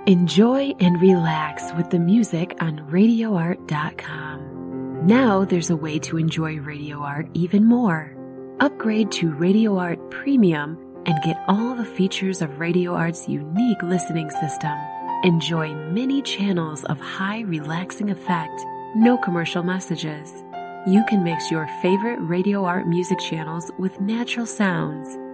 Enjoy and relax with the music on RadioArt.com. Now there's a way to enjoy Radio Art even more. Upgrade to Radio Art Premium and get all the features of Radio Art's unique listening system. Enjoy many channels of high relaxing effect, no commercial messages. You can mix your favorite Radio Art music channels with natural sounds